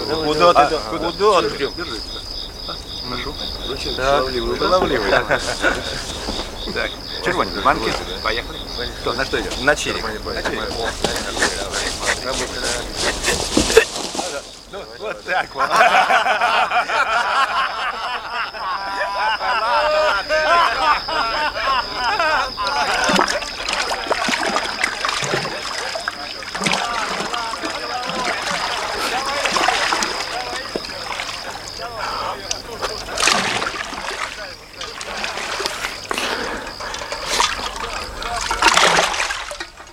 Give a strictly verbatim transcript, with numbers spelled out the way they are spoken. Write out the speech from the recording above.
Куда ты? Куда ты? Держи. Прошу. Очень Так, шаловливый. шаловливый. Так, червоні, банки. Поехали. Кто, на что идет? На чири. Ну, вот так вот.